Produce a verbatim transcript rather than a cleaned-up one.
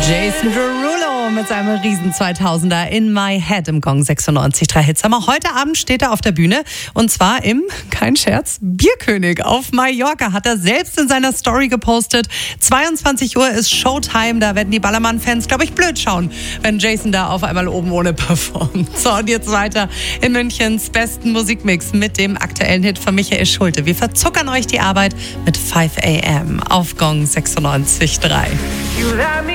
Jason Derulo mit seinem riesen zweitausender In My Head im Gong sechsundneunzig Komma drei Hitsummer. Heute Abend steht er auf der Bühne und zwar im, kein Scherz, Bierkönig auf Mallorca. Hat er selbst in seiner Story gepostet. zweiundzwanzig Uhr ist Showtime, da werden die Ballermann-Fans, glaube ich, blöd schauen, wenn Jason da auf einmal oben ohne performt. So, und jetzt weiter in Münchens besten Musikmix mit dem aktuellen Hit von Michael Schulte. Wir verzuckern euch die Arbeit mit five a m auf Gong sechsundneunzig Komma drei.